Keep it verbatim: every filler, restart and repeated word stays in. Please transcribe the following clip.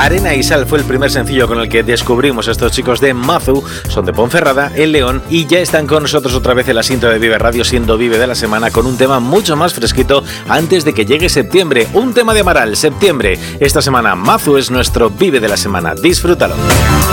Arena y Sal fue el primer sencillo con el que descubrimos a estos chicos de Mazu. Son de Ponferrada, en León, y ya están con nosotros otra vez en la cinta de Vive Radio, siendo Vive de la semana, con un tema mucho más fresquito antes de que llegue septiembre. Un tema de Amaral, septiembre. Esta semana Mazu es nuestro Vive de la semana. Disfrútalo.